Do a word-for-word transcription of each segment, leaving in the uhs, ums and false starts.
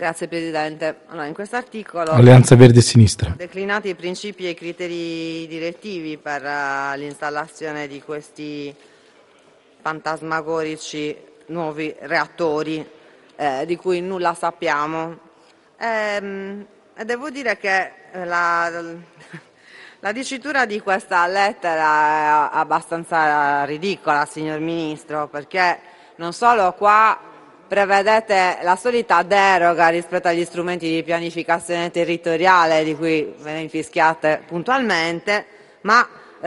Grazie Presidente. Allora, in questo articolo Alleanza Verdi e Sinistra. declinati i principi e i criteri direttivi per uh, l'installazione di questi fantasmagorici nuovi reattori eh, di cui nulla sappiamo. Ehm, e devo dire che la, la dicitura di questa lettera è abbastanza ridicola, signor Ministro, perché non solo qua prevedete la solita deroga rispetto agli strumenti di pianificazione territoriale di cui ve ne infischiate puntualmente, ma eh,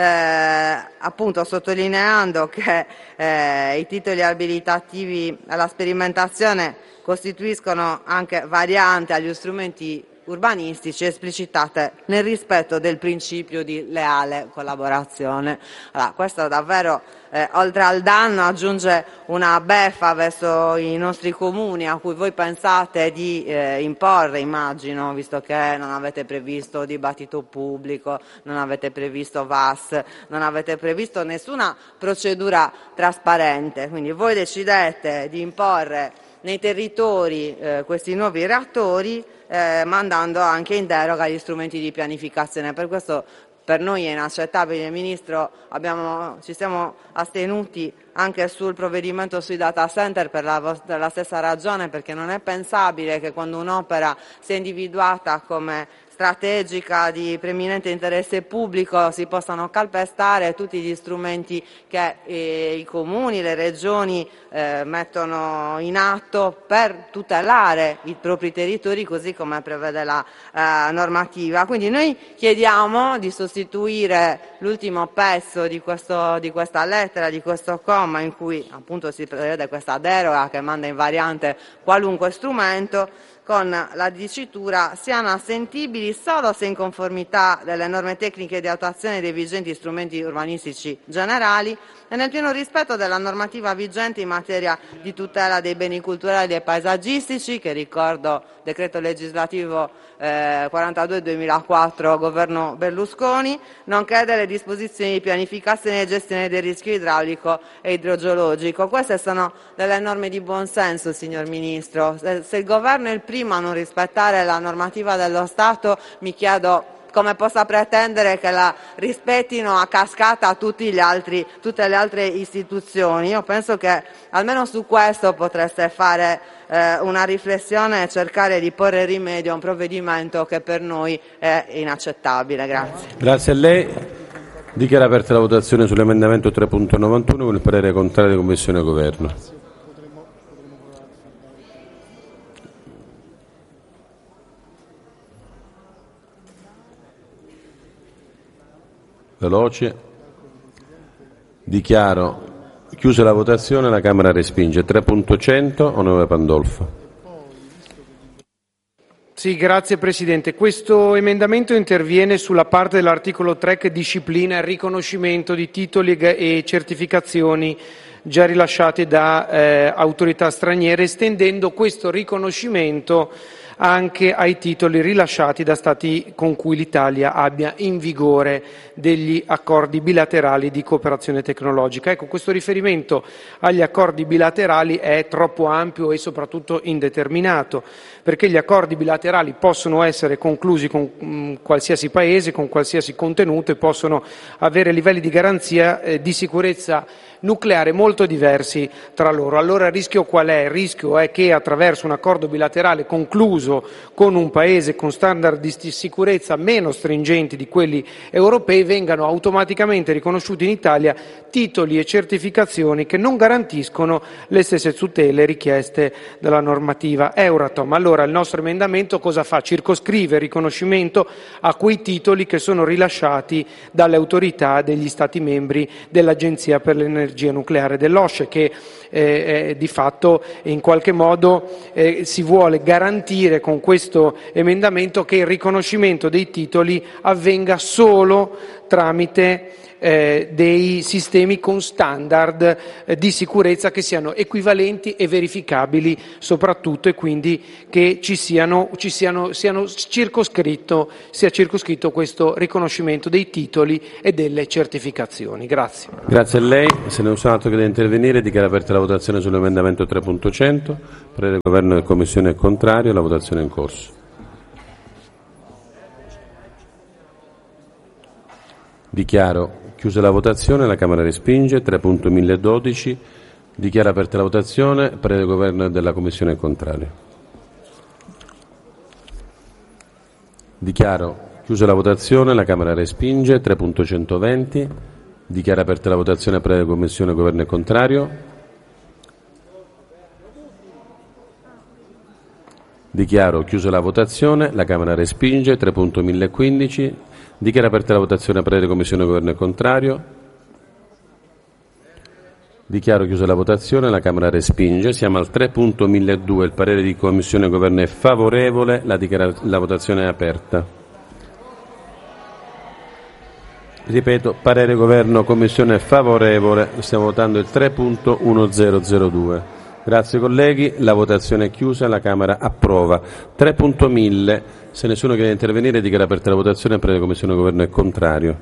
appunto sottolineando che eh, i titoli abilitativi alla sperimentazione costituiscono anche variante agli strumenti urbanistici esplicitate nel rispetto del principio di leale collaborazione. Allora, questo davvero, eh, oltre al danno, aggiunge una beffa verso i nostri comuni a cui voi pensate di eh, imporre, immagino, visto che non avete previsto dibattito pubblico, non avete previsto V A S, non avete previsto nessuna procedura trasparente. Quindi voi decidete di imporre nei territori eh, questi nuovi reattori, eh, mandando anche in deroga gli strumenti di pianificazione. Per questo per noi è inaccettabile, Ministro. Abbiamo, ci siamo astenuti anche sul provvedimento sui data center per la, per la stessa ragione, perché non è pensabile che quando un'opera sia individuata come strategica di preminente interesse pubblico si possano calpestare tutti gli strumenti che eh, i comuni, le regioni eh, mettono in atto per tutelare i propri territori, così come prevede la eh, normativa. Quindi noi chiediamo di sostituire l'ultimo pezzo di, questo, di questa lettera, di questo comma, in cui appunto si prevede questa deroga che manda in variante qualunque strumento, con la dicitura siano assentibili solo se in conformità delle norme tecniche di attuazione dei vigenti strumenti urbanistici generali e nel pieno rispetto della normativa vigente in materia di tutela dei beni culturali e paesaggistici, che ricordo decreto legislativo eh, quarantadue duemilaquattro governo Berlusconi, nonché delle disposizioni di pianificazione e gestione del rischio idraulico e idrogeologico. Queste sono delle norme di buonsenso, signor Ministro. Se, se il governo è il primo a non rispettare la normativa dello Stato, mi chiedo come possa pretendere che la rispettino a cascata a tutti gli altri, tutte le altre istituzioni. Io penso che almeno su questo potreste fare eh, una riflessione e cercare di porre rimedio a un provvedimento che per noi è inaccettabile. Grazie. Grazie a lei. Dichiara aperta la votazione sull'emendamento tre punto novantuno con il parere contrario di Commissione e Governo. Veloce. Dichiaro chiusa la votazione, la Camera respinge. tre punto cento, onorevole Pandolfo. Sì, grazie Presidente. Questo emendamento interviene sulla parte dell'articolo tre che disciplina il riconoscimento di titoli e certificazioni già rilasciati da eh, autorità straniere, estendendo questo riconoscimento anche ai titoli rilasciati da Stati con cui l'Italia abbia in vigore degli accordi bilaterali di cooperazione tecnologica. Ecco, questo riferimento agli accordi bilaterali è troppo ampio e soprattutto indeterminato, perché gli accordi bilaterali possono essere conclusi con mh, qualsiasi paese, con qualsiasi contenuto e possono avere livelli di garanzia eh, di sicurezza nucleare molto diversi tra loro. Allora il rischio qual è? Il rischio è che attraverso un accordo bilaterale concluso con un paese con standard di sicurezza meno stringenti di quelli europei vengano automaticamente riconosciuti in Italia titoli e certificazioni che non garantiscono le stesse tutele richieste dalla normativa Euratom. Allora il nostro emendamento cosa fa? Circoscrive il riconoscimento a quei titoli che sono rilasciati dalle autorità degli Stati membri dell'Agenzia per l'Energia Nucleare dell'OSCE, che eh, eh, di fatto in qualche modo eh, si vuole garantire con questo emendamento che il riconoscimento dei titoli avvenga solo tramite eh, dei sistemi con standard eh, di sicurezza che siano equivalenti e verificabili soprattutto, e quindi che ci siano, ci siano, siano circoscritto, sia circoscritto questo riconoscimento dei titoli e delle certificazioni. Grazie. Grazie a lei. Se ne è un altro che deve intervenire, dichiara aperta la votazione sull'emendamento tre punto cento. Parere del Governo e Commissione è contrario. La votazione è in corso. Dichiaro chiusa la votazione. La Camera respinge. tre punto milledodici. Dichiara aperta la votazione. Parere del Governo e della Commissione è contrario. Dichiaro chiusa la votazione. La Camera respinge. tre punto centoventi. Dichiara aperta la votazione. Parere della Commissione, Governo è contrario. Dichiaro chiusa la votazione. La Camera respinge. tre punto millequindici. Dichiara aperta la votazione. Parere della Commissione, Governo è contrario. Dichiaro chiusa la votazione. La Camera respinge. Siamo al tre punto milledue. Il parere di Commissione e Governo è favorevole. La, dichiara- la votazione è aperta. Ripeto, parere Governo, Commissione favorevole. Stiamo votando il tre punto millecenodue. Grazie colleghi, la votazione è chiusa, la Camera approva. tre punto mille, se nessuno chiede di intervenire, dichiara aperta la votazione, parere Commissione Governo è contrario.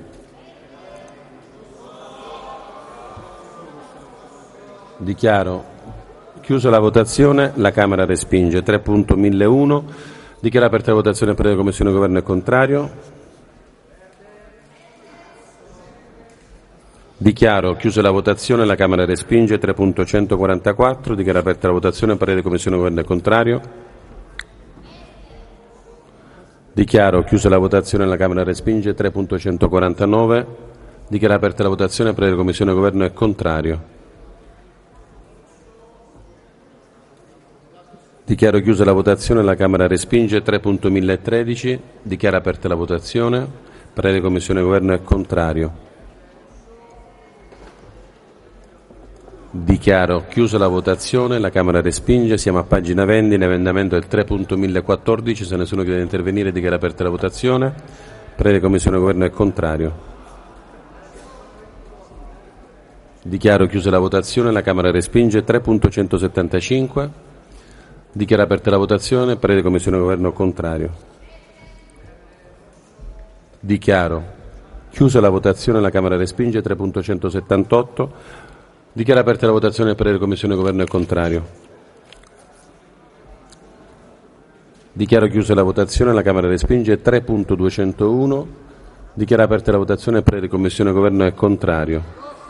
Dichiaro chiusa la votazione, la Camera respinge. tre punto milleuno, dichiara aperta la votazione, parere Commissione Governo è contrario. Dichiaro chiusa la votazione, la Camera respinge. tre punto centoquarantaquattro, dichiara aperta la votazione, parere di Commissione Governo è contrario. Dichiaro chiusa la votazione, la Camera respinge. tre punto centoquarantanove, dichiara aperta la votazione, parere di Commissione Governo è contrario. Dichiaro chiusa la votazione, la Camera respinge. tre punto milletredici, dichiara aperta la votazione, parere di Commissione Governo è contrario. Dichiaro chiusa la votazione, la Camera respinge. Siamo a pagina venti, l'emendamento è il tre punto millequattordici. Se nessuno chiede di intervenire, dichiara aperta la votazione. Parere Commissione Governo è contrario. Dichiaro chiusa la votazione, la Camera respinge. tre punto centosettantacinque. Dichiara aperta la votazione. Parere Commissione Governo contrario. Dichiaro chiusa la votazione, la Camera respinge. tre punto centosettantotto. Dichiara aperta la votazione, parere Commissione Governo è contrario. Dichiaro chiusa la votazione, la Camera respinge. tre punto duecentouno. Dichiara aperta la votazione, parere Commissione Governo è contrario.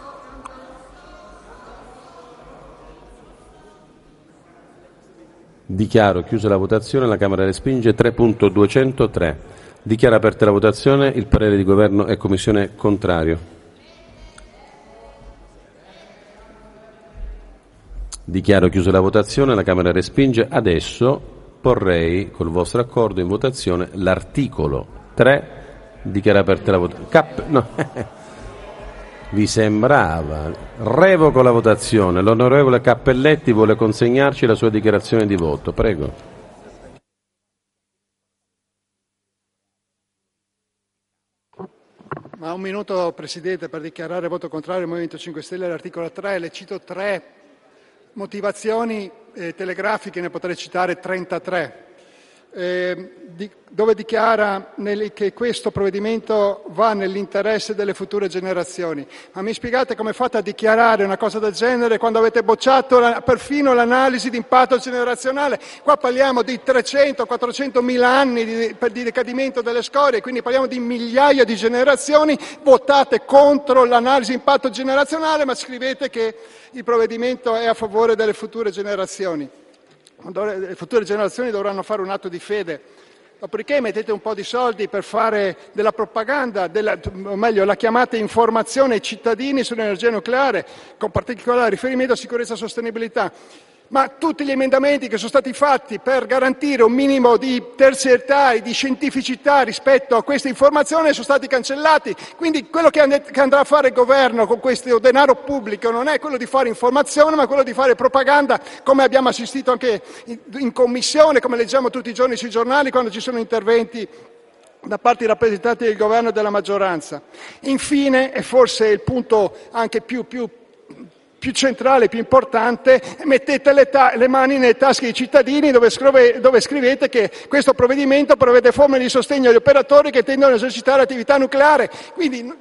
Dichiaro chiusa la votazione, la Camera respinge. tre punto duecentotre. Dichiara aperta la votazione, il parere di Governo e Commissione è contrario. Dichiaro chiusa la votazione, la Camera respinge. Adesso porrei, col vostro accordo, in votazione l'articolo tre. Dichiara aperta la votazione. Cap- no. Vi sembrava? Revoco la votazione. L'onorevole Cappelletti vuole consegnarci la sua dichiarazione di voto. Prego. Ma un minuto, Presidente, per dichiarare voto contrario al Movimento cinque Stelle all'articolo tre. Le cito tre motivazioni eh, telegrafiche, ne potrei citare trentatré, eh, di, dove dichiara nel, che questo provvedimento va nell'interesse delle future generazioni. Ma mi spiegate come fate a dichiarare una cosa del genere quando avete bocciato la, perfino l'analisi di impatto generazionale? Qua parliamo di trecento quattrocento mila anni di, di decadimento delle scorie, quindi parliamo di migliaia di generazioni. Votate contro l'analisi di impatto generazionale, ma scrivete che il provvedimento è a favore delle future generazioni. Le future generazioni dovranno fare un atto di fede. Dopodiché mettete un po' di soldi per fare della propaganda, della, o meglio la chiamate informazione ai cittadini sull'energia nucleare, con particolare riferimento a sicurezza e sostenibilità. Ma tutti gli emendamenti che sono stati fatti per garantire un minimo di terzietà e di scientificità rispetto a questa informazione sono stati cancellati. Quindi quello che andrà a fare il governo con questo denaro pubblico non è quello di fare informazione, ma quello di fare propaganda, come abbiamo assistito anche in commissione, come leggiamo tutti i giorni sui giornali quando ci sono interventi da parte dei rappresentanti del governo e della maggioranza. Infine, e forse il punto anche più, più, più centrale, più importante, mettete le, ta- le mani nelle tasche dei cittadini dove, scrive- dove scrivete che questo provvedimento prevede forme di sostegno agli operatori che intendono esercitare l'attività nucleare. Quindi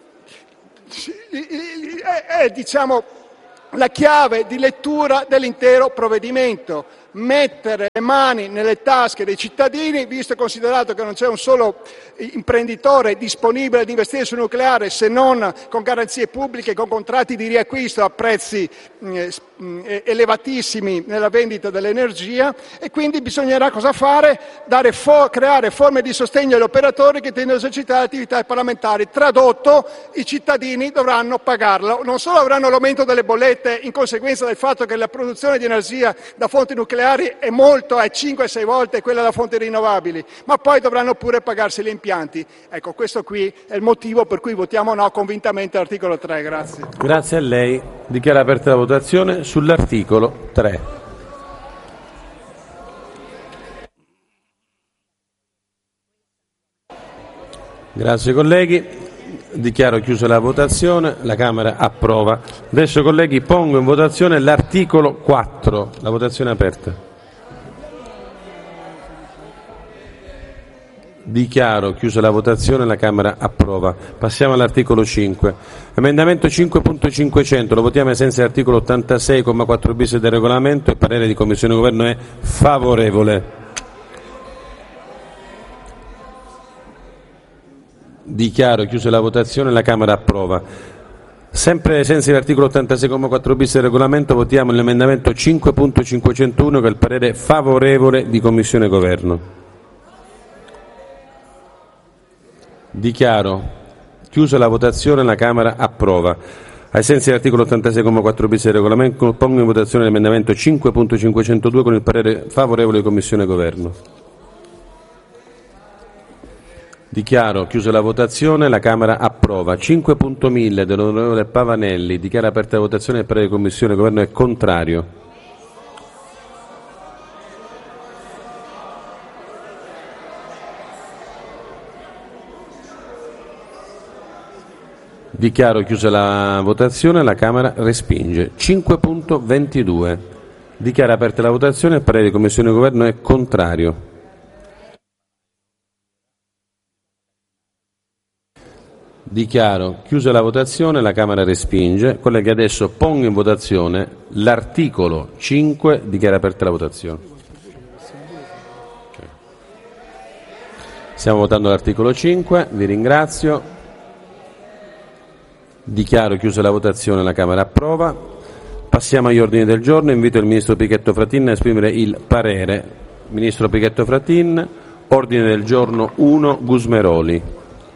è, è diciamo, la chiave di lettura dell'intero provvedimento. Mettere le mani nelle tasche dei cittadini, visto e considerato che non c'è un solo imprenditore disponibile ad investire sul nucleare se non con garanzie pubbliche, con contratti di riacquisto a prezzi eh, elevatissimi nella vendita dell'energia, e quindi bisognerà cosa fare? Dare fo- creare forme di sostegno agli operatori che intendono esercitare attività parlamentari. Tradotto, i cittadini dovranno pagarlo. Non solo avranno l'aumento delle bollette in conseguenza del fatto che la produzione di energia da fonti nucleari è molto, è cinque sei volte quella da fonti rinnovabili, ma poi dovranno pure pagarsi gli impianti. Ecco, questo qui è il motivo per cui votiamo no convintamente all'articolo tre. Grazie. Grazie a lei. Dichiaro aperta la votazione sull'articolo tre. Grazie colleghi. Dichiaro chiusa la votazione, la Camera approva. Adesso colleghi pongo in votazione l'articolo quattro, la votazione è aperta. Dichiaro chiusa la votazione, la Camera approva. Passiamo all'articolo cinque. Emendamento cinque punto cinquecento, lo votiamo ai sensi dell'articolo ottantasei comma quattro bis del regolamento, il parere di Commissione e Governo è favorevole. Dichiaro chiusa la votazione, la Camera approva. Sempre ai sensi dell'articolo ottantasei comma quattro bis del regolamento votiamo l'emendamento cinque punto cinquecentouno che è il parere favorevole di Commissione e Governo. Dichiaro chiusa la votazione, la Camera approva. Ai sensi dell'articolo ottantasei comma quattro bis del regolamento pongo in votazione l'emendamento cinque punto cinquecentodue con il parere favorevole di Commissione e Governo. Dichiaro chiusa la votazione, la Camera approva. cinque punto mille dell'onorevole Pavanelli, dichiara aperta la votazione, il parere di Commissione, il Governo è contrario. Dichiaro chiusa la votazione, la Camera respinge. cinque punto ventidue, dichiara aperta la votazione, il parere di Commissione e Governo è contrario. Dichiaro chiusa la votazione, la Camera respinge. Colleghi, adesso pongo in votazione l'articolo cinque, dichiara aperta la votazione. Stiamo votando l'articolo cinque, vi ringrazio. Dichiaro chiusa la votazione, la Camera approva. Passiamo agli ordini del giorno, invito il Ministro Pichetto Fratin a esprimere il parere. Ministro Pichetto Fratin, ordine del giorno uno, Gusmeroli.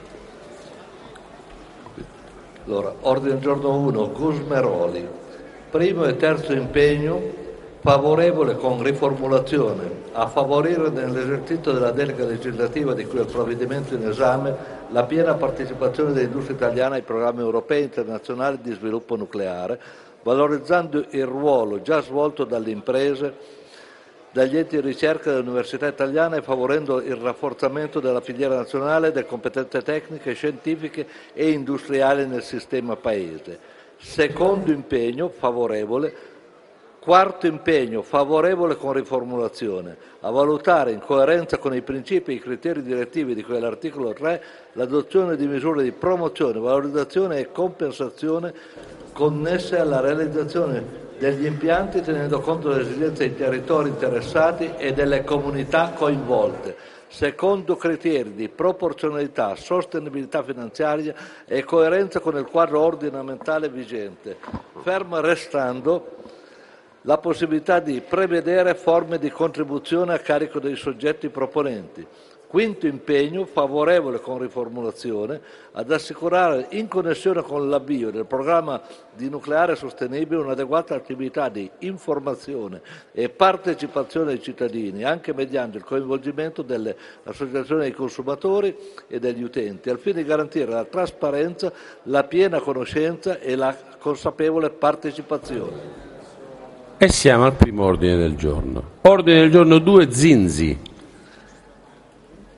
Allora, ordine del giorno uno, Gusmeroli. Primo e terzo impegno, favorevole con riformulazione, a favorire nell'esercizio della delega legislativa di cui è il provvedimento in esame la piena partecipazione dell'industria italiana ai programmi europei e internazionali di sviluppo nucleare, valorizzando il ruolo già svolto dalle imprese, dagli enti di ricerca delle università italiane e favorendo il rafforzamento della filiera nazionale delle competenze tecniche, scientifiche e industriali nel sistema Paese. Secondo impegno, favorevole. Quarto impegno, favorevole con riformulazione, a valutare in coerenza con i principi e i criteri direttivi di cui all'articolo tre l'adozione di misure di promozione, valorizzazione e compensazione connesse alla realizzazione degli impianti tenendo conto delle esigenze dei territori interessati e delle comunità coinvolte, secondo criteri di proporzionalità, sostenibilità finanziaria e coerenza con il quadro ordinamentale vigente, ferma restando la possibilità di prevedere forme di contribuzione a carico dei soggetti proponenti. Quinto impegno, favorevole con riformulazione, ad assicurare in connessione con l'avvio del programma di nucleare sostenibile un'adeguata attività di informazione e partecipazione ai cittadini, anche mediante il coinvolgimento delle associazioni dei consumatori e degli utenti, al fine di garantire la trasparenza, la piena conoscenza e la consapevole partecipazione. E siamo al primo ordine del giorno. Ordine del giorno due, Zinzi.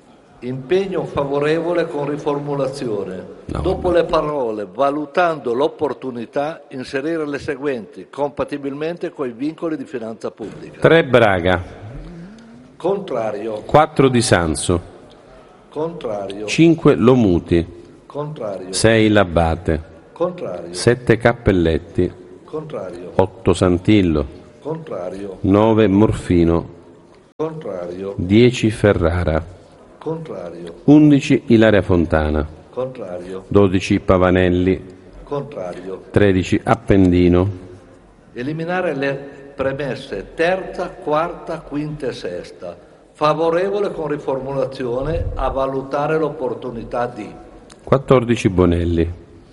impegno favorevole con riformulazione. No, Dopo vabbè. le parole valutando l'opportunità, inserire le seguenti: compatibilmente con i vincoli di finanza pubblica. tre Braga, Contrario, quattro Di Sanzo, contrario, cinque Lomuti, contrario, sei Labate, contrario, sette Cappelletti, contrario, otto Santillo, contrario, nove Morfino, contrario, dieci Ferrara, contrario, undici Ilaria Fontana, contrario, dodici Pavanelli, contrario. tredici Appendino, Eliminare le premesse terza, quarta, quinta e sesta. Favorevole con riformulazione a valutare l'opportunità di quattordici Bonelli,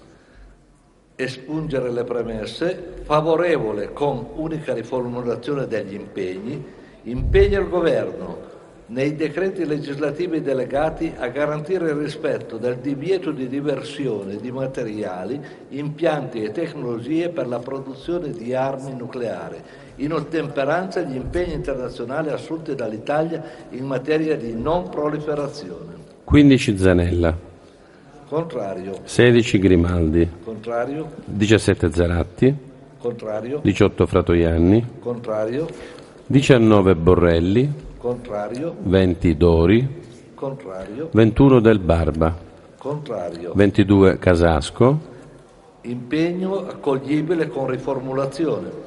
espungere le premesse. Favorevole con unica riformulazione degli impegni. Impegna il Governo nei decreti legislativi delegati a garantire il rispetto del divieto di diversione di materiali, impianti e tecnologie per la produzione di armi nucleari, in ottemperanza agli impegni internazionali assunti dall'Italia in materia di non proliferazione. quindici Zanella, Contrario, sedici Grimaldi, contrario, diciassette Zaratti, contrario, diciotto Fratoianni, contrario, diciannove Borrelli, contrario, venti Dori, contrario, ventuno Del Barba, contrario. ventidue Casasco, Impegno accoglibile con riformulazione.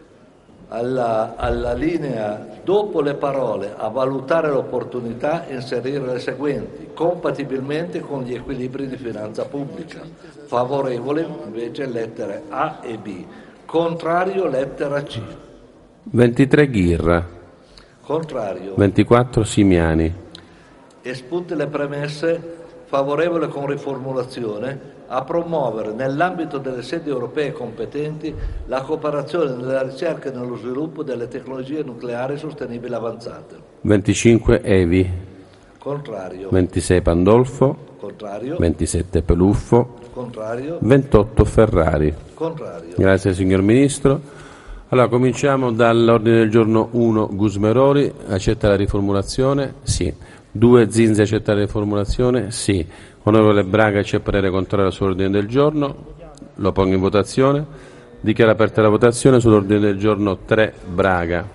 Alla, alla linea dopo le parole a valutare l'opportunità inserire le seguenti: compatibilmente con gli equilibri di finanza pubblica. Favorevole invece lettere A e B. Contrario lettera C. ventitré Ghirra, Contrario. ventiquattro Simiani, Espunte le premesse, favorevole con riformulazione a promuovere nell'ambito delle sedi europee competenti la cooperazione nella ricerca e nello sviluppo delle tecnologie nucleari sostenibili avanzate. venticinque Evi, Contrario. ventisei Pandolfo, Contrario. ventisette Peluffo, Contrario. ventotto Ferrari. Contrario. Grazie signor Ministro. Allora cominciamo dall'ordine del giorno uno Gusmeroli, accetta la riformulazione? Sì. due Zinzi accetta la riformulazione? Sì. Onorevole Braga c'è parere contrario sull'ordine del giorno, lo pongo in votazione. Dichiaro aperta la votazione sull'ordine del giorno tre Braga.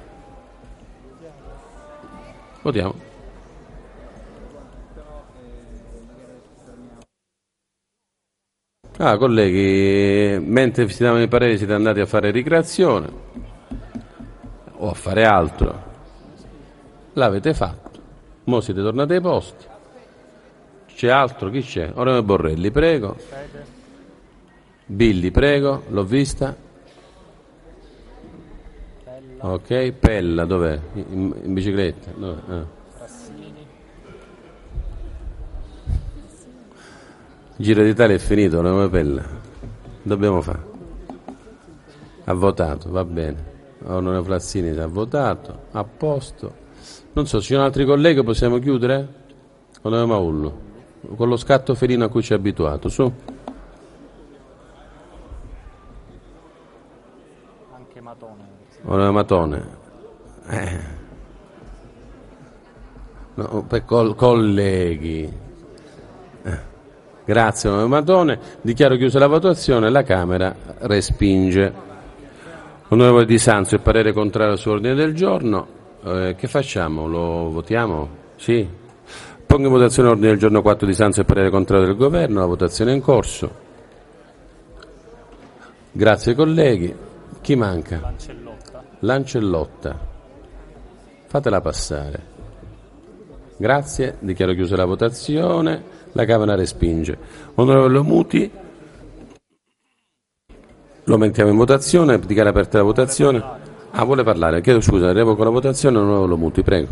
Votiamo. Ah, colleghi, mentre si davano i pareri siete andati a fare ricreazione o a fare altro. L'avete fatto. Mo siete tornati ai posti. C'è altro? Chi c'è? Onorevole Borrelli, prego. Billi, prego. L'ho vista. Ok, Pella, dov'è? In, in bicicletta? Dov'è? Ah. Giro d'Italia è finito, onorevole Pella. Dobbiamo fare. Ha votato, va bene. Onorevole Flassini ha votato, a posto. Non so, ci sono altri colleghi, possiamo chiudere? Onorevole Maullo, con lo scatto felino a cui ci è abituato, su. Anche Matone. Onorevole Matone. Eh. No, per col- colleghi. Eh. Grazie onorevole Matone. Dichiaro chiusa la votazione, la Camera respinge. Onorevole Di Sanzo, il parere contrario sull'ordine del giorno. Eh, che facciamo? Lo votiamo? Sì? Pongo in votazione l'ordine del giorno quattro Di Sanzo e parere contrario del Governo, la votazione è in corso. Grazie colleghi. Chi manca? Lancellotta. Lancellotta. Fatela passare. Grazie, dichiaro chiusa la votazione, la Camera respinge. Onorevole Muti, lo mettiamo in votazione, dichiaro aperta la votazione. Ah, vuole parlare? Chiedo scusa, revoco la votazione, onorevole Muti, prego.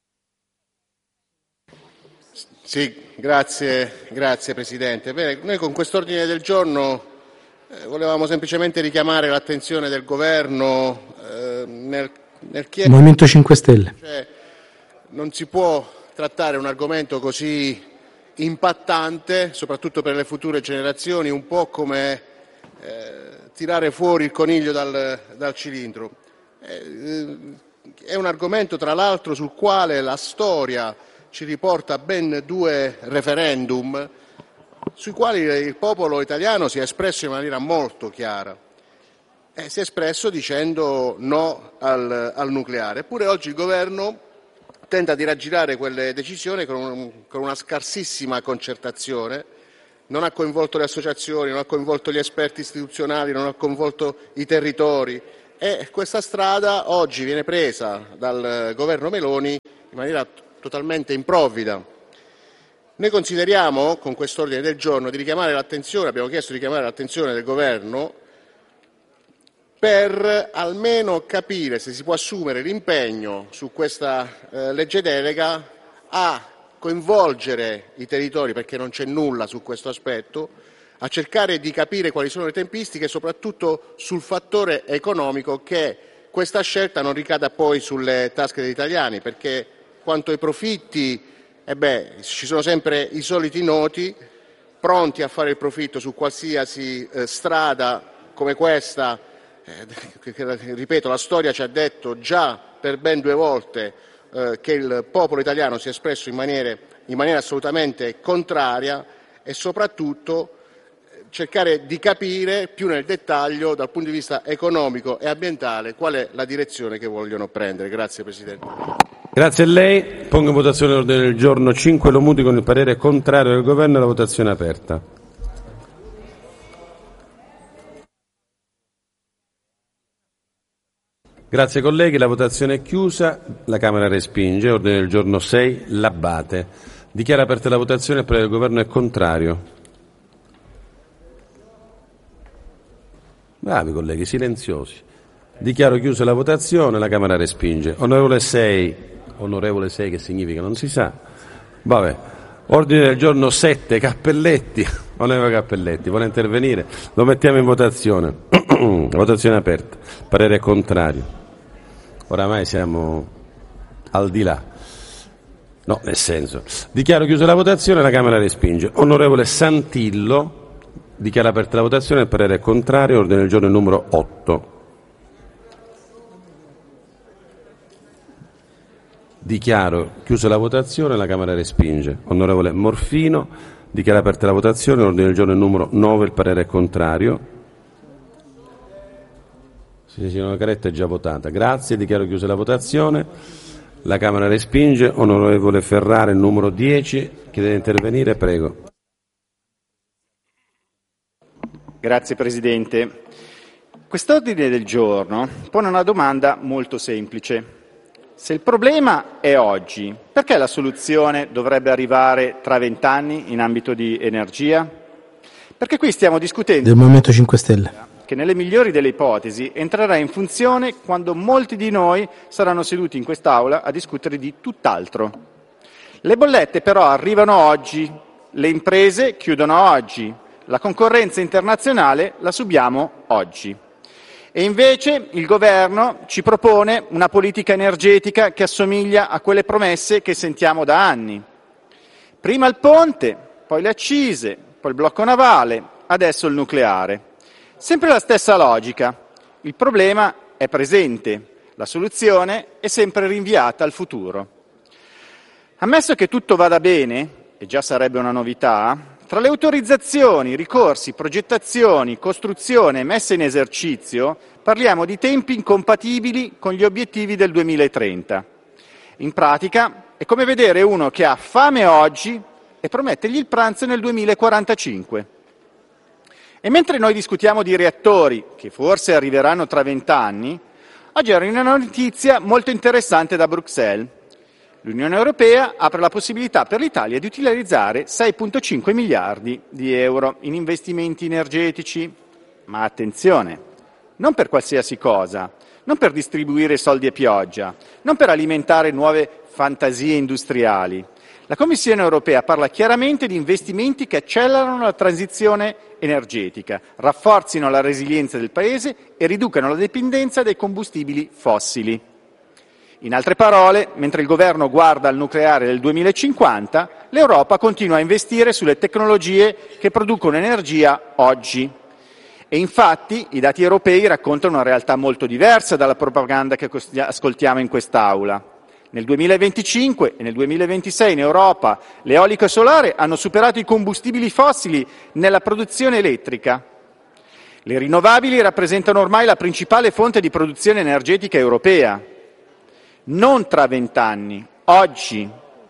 Sì, grazie, grazie Presidente. Bene, noi con quest'ordine del giorno eh, volevamo semplicemente richiamare l'attenzione del Governo eh, nel, nel chiedere... Movimento cinque Stelle. Cioè, non si può trattare un argomento così impattante, soprattutto per le future generazioni, un po' come eh, tirare fuori il coniglio dal, dal cilindro. Eh, è un argomento, tra l'altro, sul quale la storia ci riporta a ben due referendum sui quali il popolo italiano si è espresso in maniera molto chiara. Eh, si è espresso dicendo no al, al nucleare. Eppure oggi il governo tenta di raggirare quelle decisioni con, un, con una scarsissima concertazione, non ha coinvolto le associazioni, non ha coinvolto gli esperti istituzionali, non ha coinvolto i territori e questa strada oggi viene presa dal governo Meloni in maniera totalmente improvvida. Noi consideriamo con quest'ordine del giorno di richiamare l'attenzione, abbiamo chiesto di richiamare l'attenzione del governo per almeno capire se si può assumere l'impegno su questa eh, legge delega a coinvolgere i territori, perché non c'è nulla su questo aspetto, a cercare di capire quali sono le tempistiche e soprattutto sul fattore economico, che questa scelta non ricada poi sulle tasche degli italiani, perché quanto ai profitti, eh beh, ci sono sempre i soliti noti pronti a fare il profitto su qualsiasi eh, strada come questa. Eh, ripeto, la storia ci ha detto già per ben due volte eh, che il popolo italiano si è espresso in, maniere, in maniera assolutamente contraria e soprattutto eh, cercare di capire più nel dettaglio dal punto di vista economico e ambientale qual è la direzione che vogliono prendere. Grazie Presidente. Grazie a lei. Pongo in votazione l'ordine del giorno cinque Lomuti con il parere contrario del Governo. La votazione è aperta. Grazie colleghi, la votazione è chiusa, la Camera respinge. Ordine del giorno sei, L'Abbate. Dichiara aperta la votazione, il parere del Governo è contrario. Bravi colleghi, silenziosi. Dichiaro chiusa la votazione, la Camera respinge. Onorevole sei, onorevole sei che significa non si sa. Vabbè. Ordine del giorno sette, Cappelletti. Onorevole Cappelletti, vuole intervenire? Lo mettiamo in votazione. La votazione è aperta. Parere contrario. Oramai siamo al di là. No, nel senso. Dichiaro chiusa la votazione, la Camera respinge. Onorevole Santillo, dichiara aperta la votazione, il parere è contrario. Ordine del giorno numero otto. Dichiaro chiusa la votazione, la Camera respinge. Onorevole Morfino, dichiara aperta la votazione, ordine del giorno numero nove, il parere è contrario. Sì, signora Caretta è già votata. Grazie, dichiaro chiusa la votazione. La Camera respinge. Onorevole Ferrara, il numero dieci, chiede di intervenire, prego. Grazie Presidente. Quest'ordine del giorno pone una domanda molto semplice. Se il problema è oggi, perché la soluzione dovrebbe arrivare tra vent'anni in ambito di energia? Perché qui stiamo discutendo del Movimento cinque Stelle, che nelle migliori delle ipotesi entrerà in funzione quando molti di noi saranno seduti in quest'Aula a discutere di tutt'altro. Le bollette però arrivano oggi, le imprese chiudono oggi, la concorrenza internazionale la subiamo oggi. E invece il Governo ci propone una politica energetica che assomiglia a quelle promesse che sentiamo da anni. Prima il ponte, poi le accise, poi il blocco navale, adesso il nucleare. Sempre la stessa logica. Il problema è presente, la soluzione è sempre rinviata al futuro. Ammesso che tutto vada bene, e già sarebbe una novità, tra le autorizzazioni, ricorsi, progettazioni, costruzione e messa in esercizio parliamo di tempi incompatibili con gli obiettivi del duemilatrenta. In pratica è come vedere uno che ha fame oggi e promettergli il pranzo nel duemilaquarantacinque. E mentre noi discutiamo di reattori, che forse arriveranno tra vent'anni, oggi arriva una notizia molto interessante da Bruxelles. L'Unione Europea apre la possibilità per l'Italia di utilizzare sei virgola cinque miliardi di euro in investimenti energetici. Ma attenzione, non per qualsiasi cosa, non per distribuire soldi a pioggia, non per alimentare nuove fantasie industriali. La Commissione Europea parla chiaramente di investimenti che accelerano la transizione energetica, rafforzino la resilienza del Paese e riducano la dipendenza dai combustibili fossili. In altre parole, mentre il governo guarda al nucleare del duemilacinquanta, l'Europa continua a investire sulle tecnologie che producono energia oggi. E infatti i dati europei raccontano una realtà molto diversa dalla propaganda che ascoltiamo in quest'Aula. Nel duemilaventicinque e nel duemilaventisei in Europa l'eolico e solare hanno superato i combustibili fossili nella produzione elettrica. Le rinnovabili rappresentano ormai la principale fonte di produzione energetica europea. Non tra vent'anni, oggi.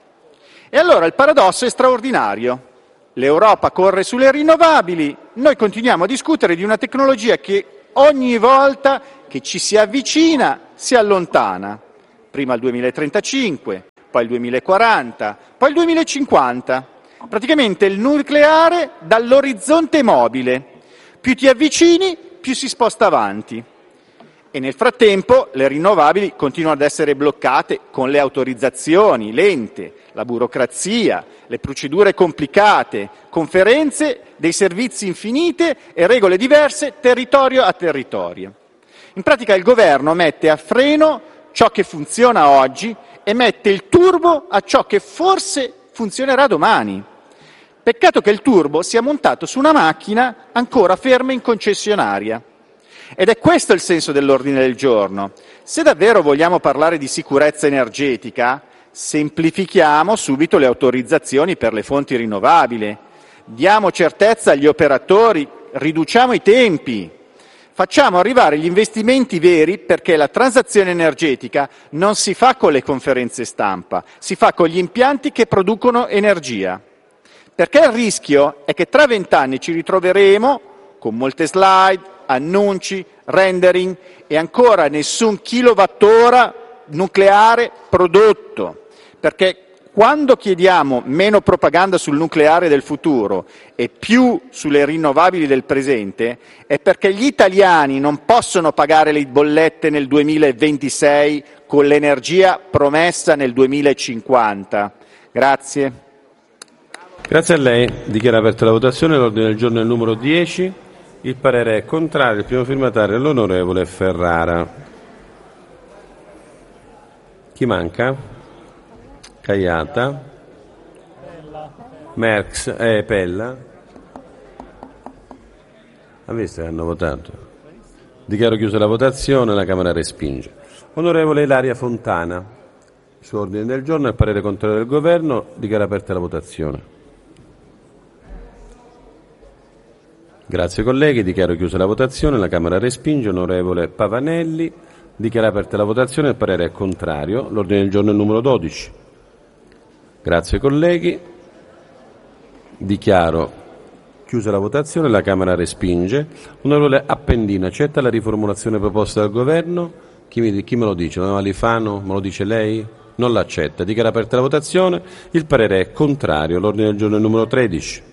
E allora il paradosso è straordinario. L'Europa corre sulle rinnovabili, noi continuiamo a discutere di una tecnologia che ogni volta che ci si avvicina si allontana. Prima il duemilatrentacinque, poi il duemilaquaranta, poi il duemilacinquanta. Praticamente il nucleare dall'orizzonte mobile. Più ti avvicini, più si sposta avanti. E nel frattempo le rinnovabili continuano ad essere bloccate con le autorizzazioni lente, la burocrazia, le procedure complicate, conferenze, dei servizi infinite e regole diverse territorio a territorio. In pratica il governo mette a freno ciò che funziona oggi e mette il turbo a ciò che forse funzionerà domani. Peccato che il turbo sia montato su una macchina ancora ferma in concessionaria. Ed è questo il senso dell'ordine del giorno. Se davvero vogliamo parlare di sicurezza energetica, semplifichiamo subito le autorizzazioni per le fonti rinnovabili, diamo certezza agli operatori, riduciamo i tempi, facciamo arrivare gli investimenti veri, perché la transazione energetica non si fa con le conferenze stampa, si fa con gli impianti che producono energia. Perché il rischio è che tra vent'anni ci ritroveremo con molte slide, annunci, rendering e ancora nessun kilowattora nucleare prodotto. Perché quando chiediamo meno propaganda sul nucleare del futuro e più sulle rinnovabili del presente, è perché gli italiani non possono pagare le bollette nel duemilaventisei con l'energia promessa nel duemilacinquanta. Grazie. Grazie a lei. Dichiaro aperta la votazione. L'ordine del giorno è il numero dieci. Il parere è contrario. Il primo firmatario è l'onorevole Ferrara. Chi manca? Caiata. Merx e eh, Pella. Ha visto che hanno votato? Dichiaro chiusa la votazione. La Camera respinge. Onorevole Ilaria Fontana. Su ordine del giorno il parere contrario del Governo. Dichiaro aperta la votazione. Grazie colleghi, dichiaro chiusa la votazione, la Camera respinge. Onorevole Pavanelli, dichiara aperta la votazione, il parere è contrario. L'ordine del giorno è il numero dodici. Grazie colleghi, dichiaro chiusa la votazione, la Camera respinge. Onorevole Appendino, accetta la riformulazione proposta dal Governo? Chi, mi, chi me lo dice? Onorevole Alifano, me lo dice lei? Non l'accetta. Dichiara aperta la votazione, il parere è contrario. L'ordine del giorno è il numero tredici.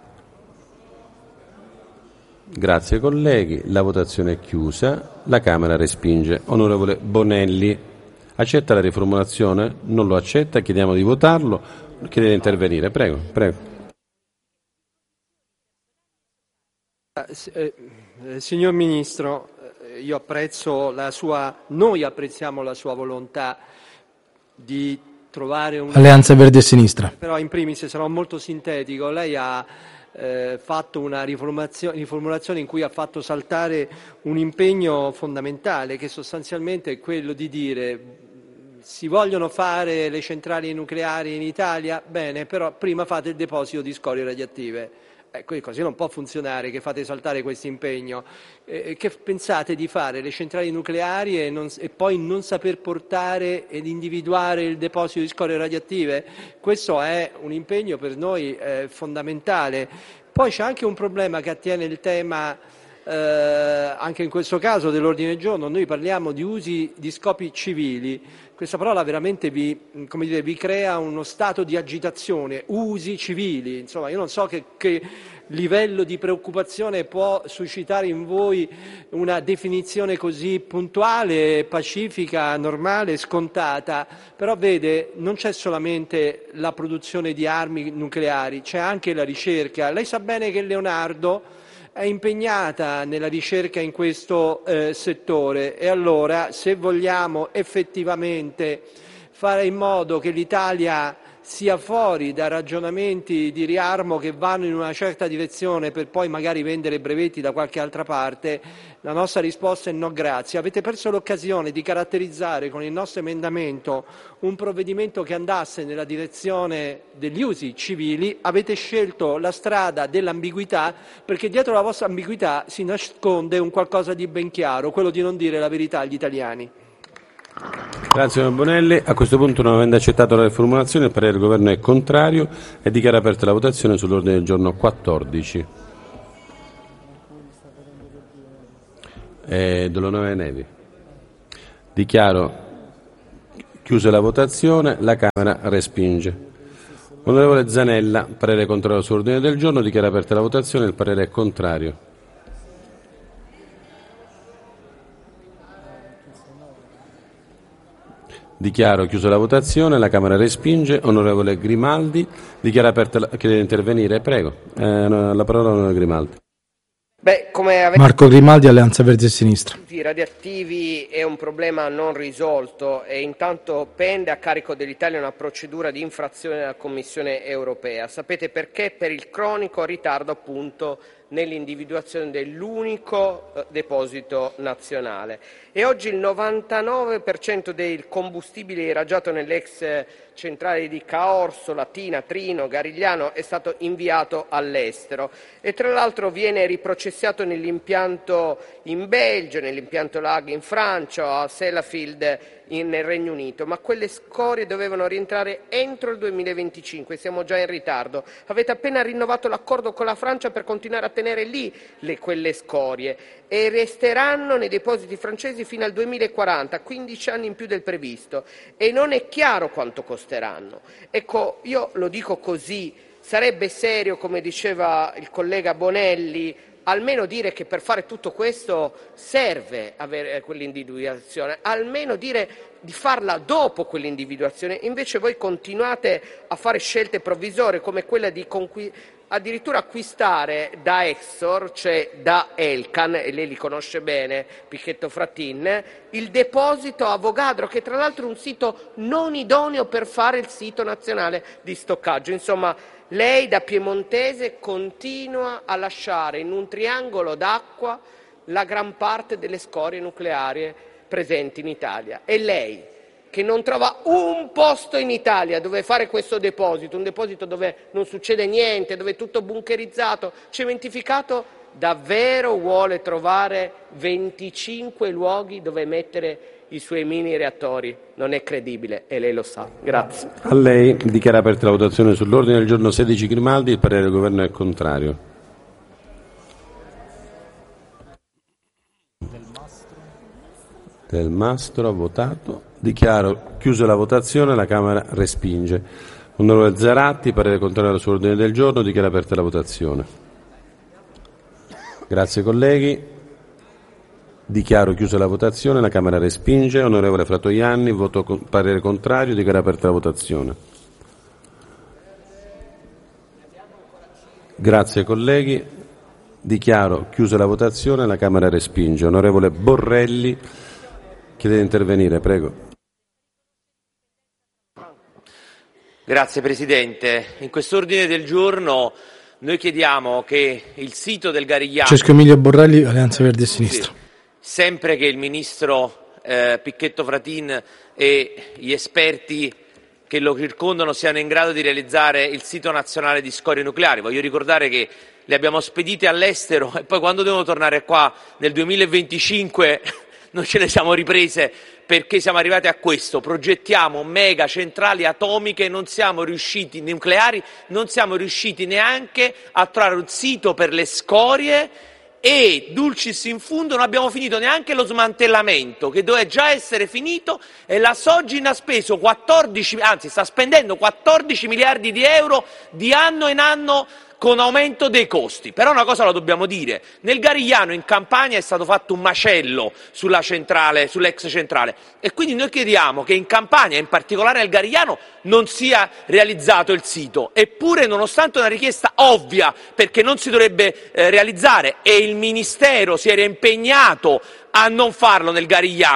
Grazie colleghi, la votazione è chiusa, la Camera respinge. Onorevole Bonelli, accetta la riformulazione? Non lo accetta, chiediamo di votarlo, chiede di intervenire, prego, prego. Eh, eh, signor Ministro, io apprezzo la sua, noi apprezziamo la sua volontà di trovare un... Alleanza Verdi e Sinistra. Però in primis sarò molto sintetico, lei ha Eh, fatto una riformulazione, riformulazione in cui ha fatto saltare un impegno fondamentale, che sostanzialmente è quello di dire: si vogliono fare le centrali nucleari in Italia? Bene, però prima fate il deposito di scorie radioattive. Ecco, così non può funzionare, che fate saltare questo impegno. Eh, che pensate di fare le centrali nucleari e, non, e poi non saper portare ed individuare il deposito di scorie radioattive? Questo è un impegno per noi eh, fondamentale. Poi c'è anche un problema che attiene il tema, eh, anche in questo caso, dell'ordine del giorno. Noi parliamo di usi di scopi civili. Questa parola veramente vi, come dire, vi crea uno stato di agitazione, usi civili. Insomma, io non so che, che livello di preoccupazione può suscitare in voi una definizione così puntuale, pacifica, normale, scontata. Però vede, non c'è solamente la produzione di armi nucleari, c'è anche la ricerca. Lei sa bene che Leonardo è impegnata nella ricerca in questo eh, settore, e allora, se vogliamo effettivamente fare in modo che l'Italia sia fuori da ragionamenti di riarmo che vanno in una certa direzione per poi magari vendere brevetti da qualche altra parte, la nostra risposta è no grazie. Avete perso l'occasione di caratterizzare con il nostro emendamento un provvedimento che andasse nella direzione degli usi civili, avete scelto la strada dell'ambiguità, perché dietro la vostra ambiguità si nasconde un qualcosa di ben chiaro, quello di non dire la verità agli italiani. Grazie onorevole Bonelli. A questo punto, non avendo accettato la riformulazione, il parere del Governo è contrario e dichiara aperta la votazione sull'ordine del giorno quattordici. Eh, dell'onorevole Nevi. Dichiaro chiusa la votazione, la Camera respinge. Onorevole Zanella, parere contrario sull'ordine del giorno, dichiara aperta la votazione, il parere è contrario. Dichiaro chiusa la votazione, la Camera respinge. Onorevole Grimaldi, dichiara aperta la... chiede di intervenire, prego. Eh, la parola onorevole Grimaldi. Beh, come avete... Marco Grimaldi, Alleanza Verdi e Sinistra. I radioattivi è un problema non risolto e intanto pende a carico dell'Italia una procedura di infrazione della Commissione europea. Sapete perché? Per il cronico ritardo appunto nell'individuazione dell'unico eh, deposito nazionale. E oggi il novantanove per cento del combustibile irraggiato nell'ex eh, centrale di Caorso, Latina, Trino, Garigliano è stato inviato all'estero e tra l'altro viene riprocessato nell'impianto in Belgio, nell'impianto Lag in Francia, a Sellafield in, nel Regno Unito, ma quelle scorie dovevano rientrare entro il duemilaventicinque, siamo già in ritardo. Avete appena rinnovato l'accordo con la Francia per continuare a tenere lì le, quelle scorie e resteranno nei depositi francesi fino al duemilaquaranta, quindici anni in più del previsto e non è chiaro quanto costeranno. Ecco, io lo dico così, sarebbe serio, come diceva il collega Bonelli, almeno dire che per fare tutto questo serve avere quell'individuazione, almeno dire di farla dopo quell'individuazione. Invece voi continuate a fare scelte provvisorie come quella di conqui- addirittura acquistare da Exor, cioè da Elkan, e lei li conosce bene, Picchetto Fratin, il deposito Avogadro, che tra l'altro è un sito non idoneo per fare il sito nazionale di stoccaggio. Insomma, lei da piemontese continua a lasciare in un triangolo d'acqua la gran parte delle scorie nucleari presenti in Italia. E lei, che non trova un posto in Italia dove fare questo deposito, un deposito dove non succede niente, dove è tutto bunkerizzato, cementificato, davvero vuole trovare venticinque luoghi dove mettere i suoi mini reattori? Non è credibile e lei lo sa. Grazie. A lei. Dichiara aperta la votazione sull'ordine del giorno sedici Grimaldi, il parere del Governo è contrario. Del Mastro ha votato. Dichiaro chiusa la votazione, la Camera respinge. Onorevole Zaratti, parere contrario sull'ordine del giorno, dichiara aperta la votazione. Grazie colleghi. Dichiaro chiusa la votazione, la Camera respinge. Onorevole Fratoianni, voto con, parere contrario, dichiara aperta la votazione. Grazie colleghi. Dichiaro chiusa la votazione, la Camera respinge. Onorevole Borrelli, chiede di intervenire, prego. Grazie Presidente. In quest'ordine del giorno noi chiediamo che il sito del Garigliano... Francesco Emilio Borrelli, Alleanza Verdi e Sinistra. Sì. Sempre che il Ministro eh, Picchetto Fratin e gli esperti che lo circondano siano in grado di realizzare il sito nazionale di scorie nucleari. Voglio ricordare che le abbiamo spedite all'estero e poi quando devono tornare qua nel duemilaventicinque non ce ne siamo riprese perché siamo arrivati a questo. Progettiamo mega centrali atomiche, non siamo riusciti, nucleari, non siamo riusciti neanche a trovare un sito per le scorie. E dulcis in fundo non abbiamo finito neanche lo smantellamento che doveva già essere finito e la Sogin ha speso quattordici, anzi sta spendendo quattordici miliardi di euro di anno in anno con aumento dei costi. Però una cosa la dobbiamo dire, nel Garigliano in Campania è stato fatto un macello sulla centrale, sull'ex centrale e quindi noi chiediamo che in Campania, in particolare nel Garigliano, non sia realizzato il sito. Eppure, nonostante una richiesta ovvia, perché non si dovrebbe eh, realizzare e il Ministero si era impegnato a non farlo nel Garigliano,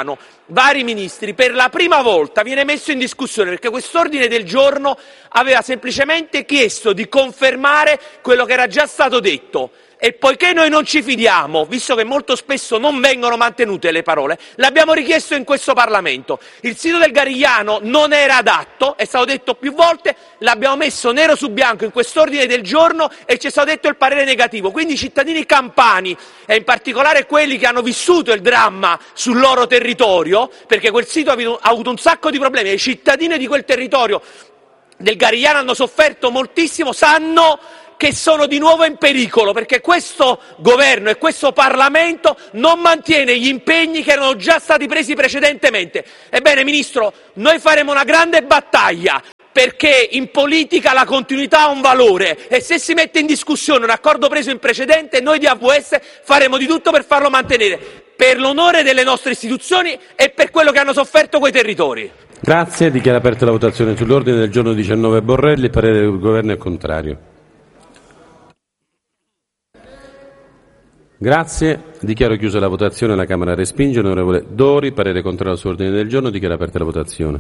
vari ministri, per la prima volta viene messo in discussione, perché quest'ordine del giorno aveva semplicemente chiesto di confermare quello che era già stato detto. E poiché noi non ci fidiamo, visto che molto spesso non vengono mantenute le parole, l'abbiamo richiesto in questo Parlamento. Il sito del Garigliano non era adatto, è stato detto più volte, l'abbiamo messo nero su bianco in quest'ordine del giorno e ci è stato detto il parere negativo. Quindi i cittadini campani, e in particolare quelli che hanno vissuto il dramma sul loro territorio, perché quel sito ha avuto, ha avuto un sacco di problemi, e i cittadini di quel territorio del Garigliano hanno sofferto moltissimo, sanno che sono di nuovo in pericolo, perché questo governo e questo Parlamento non mantiene gli impegni che erano già stati presi precedentemente. Ebbene, Ministro, noi faremo una grande battaglia, perché in politica la continuità ha un valore e se si mette in discussione un accordo preso in precedente, noi di A V S faremo di tutto per farlo mantenere, per l'onore delle nostre istituzioni e per quello che hanno sofferto quei territori. Grazie, dichiaro aperta la votazione sull'ordine del giorno diciannove Borrelli, il parere del Governo è contrario. Grazie, dichiaro chiusa la votazione, la Camera respinge. Onorevole Dori, parere contrario sull'ordine del giorno, dichiaro aperta la votazione.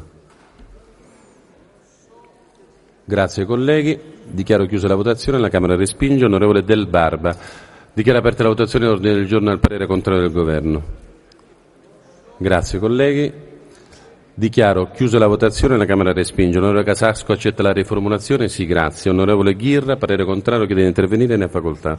Grazie colleghi, dichiaro chiusa la votazione, la Camera respinge. Onorevole Del Barba, dichiaro aperta la votazione dell'ordine del giorno al parere contrario del Governo. Grazie colleghi, dichiaro chiusa la votazione, la Camera respinge. Onorevole Casasco accetta la riformulazione? Sì, grazie. Onorevole Ghirra, parere contrario, chiede di intervenire, ne ha facoltà.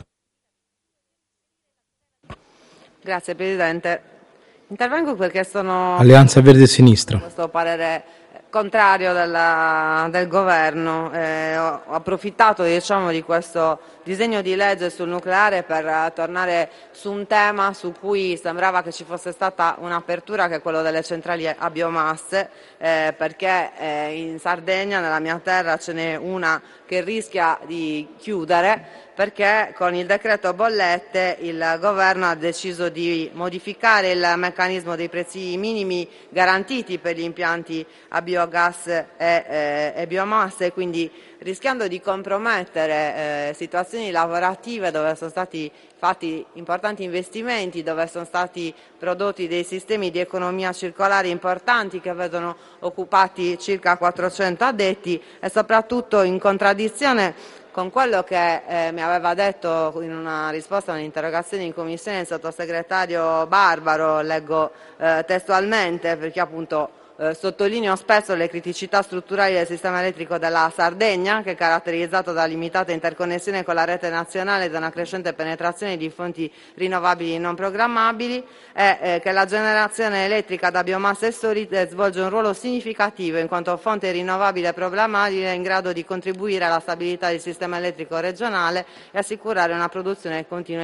Grazie Presidente. Intervengo perché sono Alleanza Verdi e Sinistra. questo parere contrario della, del Governo. Eh, ho, ho approfittato diciamo, di questo disegno di legge sul nucleare per uh, tornare su un tema su cui sembrava che ci fosse stata un'apertura, che è quello delle centrali a biomasse, eh, perché eh, in Sardegna, nella mia terra, ce n'è una che rischia di chiudere, perché con il decreto bollette il Governo ha deciso di modificare il meccanismo dei prezzi minimi garantiti per gli impianti a biogas e, e, e biomasse, quindi rischiando di compromettere eh, situazioni lavorative dove sono stati fatti importanti investimenti, dove sono stati prodotti dei sistemi di economia circolare importanti che vedono occupati circa quattrocento addetti, e soprattutto in contraddizione con quello che eh, mi aveva detto in una risposta a un'interrogazione in commissione il sottosegretario Barbaro, leggo eh, testualmente, perché appunto eh, sottolineo spesso le criticità strutturali del sistema elettrico della Sardegna, che è caratterizzato da limitata interconnessione con la rete nazionale e da una crescente penetrazione di fonti rinnovabili non programmabili, e eh, che la generazione elettrica da biomasse solide svolge un ruolo significativo in quanto fonte rinnovabile programmabile in grado di contribuire alla stabilità del sistema elettrico regionale e assicurare una produzione continua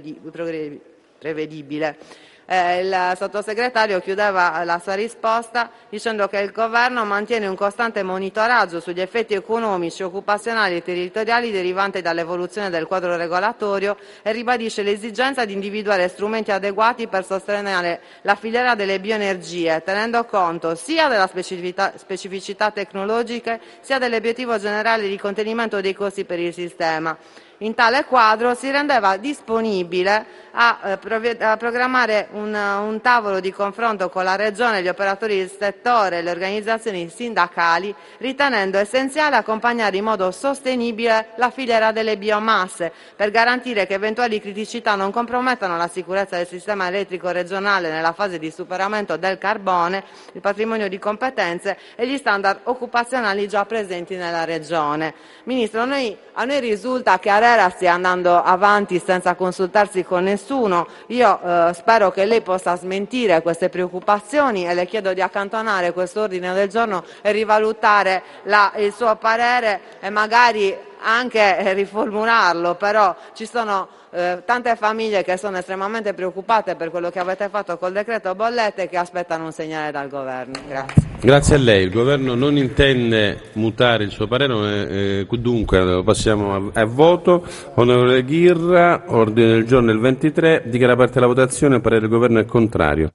e prevedibile. Eh, il sottosegretario chiudeva la sua risposta dicendo che il Governo mantiene un costante monitoraggio sugli effetti economici, occupazionali e territoriali derivanti dall'evoluzione del quadro regolatorio e ribadisce l'esigenza di individuare strumenti adeguati per sostenere la filiera delle bioenergie, tenendo conto sia della specificità, specificità tecnologiche sia dell'obiettivo generale di contenimento dei costi per il sistema. In tale quadro si rendeva disponibile a, eh, a programmare un, un tavolo di confronto con la Regione, gli operatori del settore e le organizzazioni sindacali, ritenendo essenziale accompagnare in modo sostenibile la filiera delle biomasse per garantire che eventuali criticità non compromettano la sicurezza del sistema elettrico regionale nella fase di superamento del carbone, il patrimonio di competenze e gli standard occupazionali già presenti nella Regione. Ministro, noi, a noi risulta che Arera stia andando avanti senza consultarsi con nessuno. Io eh, spero che lei possa smentire queste preoccupazioni e le chiedo di accantonare questo ordine del giorno e rivalutare la, il suo parere e magari anche riformularlo, però ci sono eh, tante famiglie che sono estremamente preoccupate per quello che avete fatto col decreto bollette e che aspettano un segnale dal Governo. Grazie. Grazie a lei. Il Governo non intende mutare il suo parere, eh, dunque passiamo a, a voto. Onorevole Ghirra, ordine del giorno il ventitré, dichiara aperta la votazione, il parere del Governo è contrario.